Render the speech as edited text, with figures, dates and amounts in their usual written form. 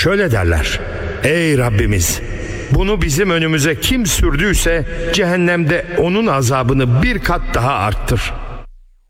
Şöyle derler: ey Rabbimiz, bunu bizim önümüze kim sürdüyse cehennemde onun azabını bir kat daha arttır.